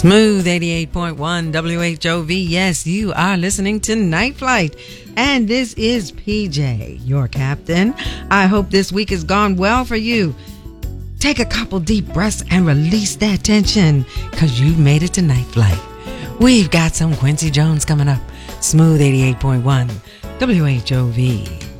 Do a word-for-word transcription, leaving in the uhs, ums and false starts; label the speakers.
Speaker 1: Smooth eighty-eight point one W H O V. Yes, you are listening to Night Flight. And this is P J, your captain. I hope this week has gone well for you. Take a couple deep breaths and release that tension, because you've made it to Night Flight. We've got some Quincy Jones coming up. Smooth eighty-eight point one W H O V.